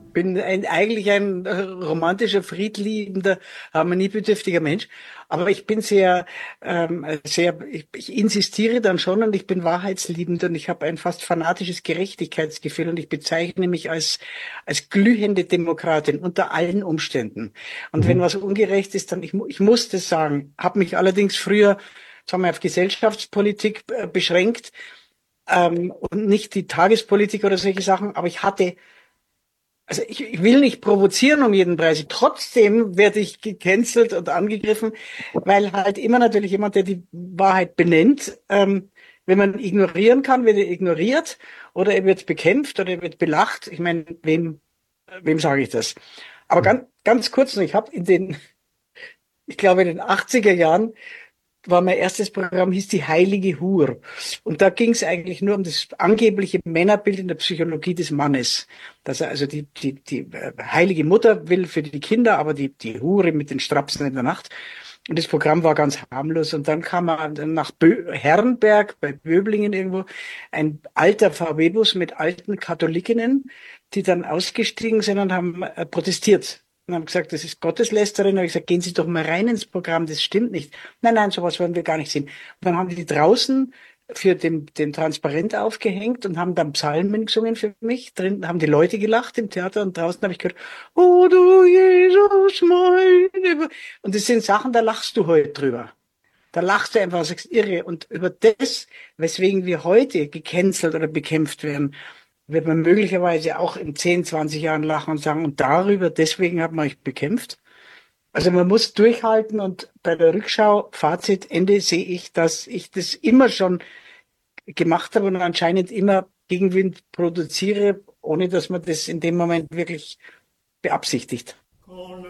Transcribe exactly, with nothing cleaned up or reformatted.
bin ein, eigentlich ein äh, romantischer, friedliebender, harmoniebedürftiger Mensch. Aber ich bin sehr, ähm, sehr, ich, ich insistiere dann schon und ich bin wahrheitsliebend und ich habe ein fast fanatisches Gerechtigkeitsgefühl und ich bezeichne mich als, als glühende Demokratin unter allen Umständen. Und wenn Mhm. was ungerecht ist, dann ich, mu- ich muss das sagen. Habe mich allerdings früher, sagen wir, auf Gesellschaftspolitik äh, beschränkt ähm, und nicht die Tagespolitik oder solche Sachen. Aber ich hatte also ich, ich will nicht provozieren um jeden Preis. Trotzdem werde ich gecancelt und angegriffen, weil halt immer natürlich jemand, der die Wahrheit benennt, ähm, wenn man ignorieren kann, wird er ignoriert oder er wird bekämpft oder er wird belacht. Ich meine, wem, wem sage ich das? Aber Mhm. ganz, ganz kurz noch, ich habe in den, ich glaube in den achtziger Jahren war mein erstes Programm, hieß die Heilige Hur. Und da ging es eigentlich nur um das angebliche Männerbild in der Psychologie des Mannes. Dass er also die, die, die äh, heilige Mutter will für die Kinder, aber die, die Hure mit den Strapsen in der Nacht. Und das Programm war ganz harmlos. Und dann kam er nach Bö Herrenberg bei Böblingen irgendwo ein alter V W-Bus mit alten Katholikinnen, die dann ausgestiegen sind und haben äh, protestiert. Und haben gesagt, das ist Gotteslästerin. Und habe ich gesagt, gehen Sie doch mal rein ins Programm, das stimmt nicht. Nein, nein, sowas wollen wir gar nicht sehen. Und dann haben die draußen für den, den Transparent aufgehängt und haben dann Psalmen gesungen für mich. Drin haben die Leute gelacht im Theater und draußen habe ich gehört, oh du Jesus mein. Und das sind Sachen, da lachst du heute drüber. Da lachst du einfach und sagst, irre. Und über das, weswegen wir heute gecancelt oder bekämpft werden, wird man möglicherweise auch in zehn, zwanzig Jahren lachen und sagen, und darüber, deswegen hat man euch bekämpft. Also man muss durchhalten und bei der Rückschau, Fazit, Ende sehe ich, dass ich das immer schon gemacht habe und anscheinend immer Gegenwind produziere, ohne dass man das in dem Moment wirklich beabsichtigt.